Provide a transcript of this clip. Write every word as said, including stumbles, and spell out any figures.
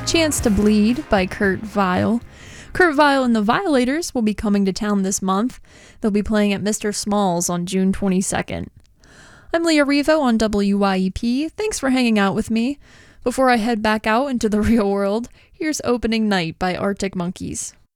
Chance to Bleed by Kurt Vile. Kurt Vile and the Violators will be coming to town this month. They'll be playing at Mister Smalls on June twenty-second. I'm Leah Revo on W Y E P. Thanks for hanging out with me. Before I head back out into the real world, here's Opening Night by Arctic Monkeys.